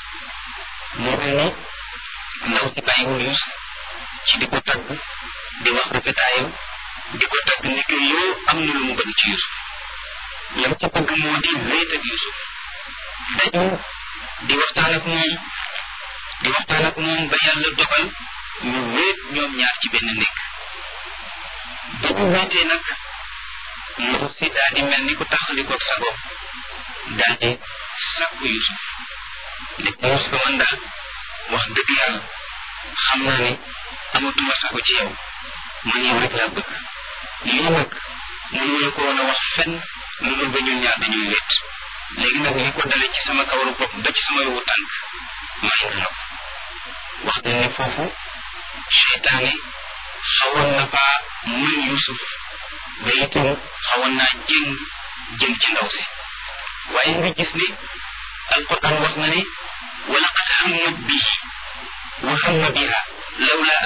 moo mel ni ndaw si bàyyiwul Yuusuf ci di ko tagg di wax rafetaayam di ko tagg ni ko yow am na lu mu bëgg ci Yuusuf lam ca bëgg moo di wéet ak Yuusuf dañu di waxtaan ak moom ba yàlla dogal ñu wéet ñoom ñaar ci benn néeg ba ñu wéetee nag ndaw si daal di mel ni ku taxalikoog sagoom daal di sàkku Yuusuf ne ko Yuusuf man daal wax dëgg yàlla xam naa ne amatuma sago ci yow man yow rek laa bëgg lii nag mënuñu ko woon a wax fenn lu dul ba ñun ñaar dañuy wéet léegi nag li ko dale ci sama kawaru bopp ba ci sama yowu tànk may na la ko wax nañ ne foofu seytaane xawoon na faa mën Yuusuf ba itam xawoon naa jëm ci ndaw si waaye nga gis ne alquran wax na ne wa laqad hammat bihi wa hamma biha lawla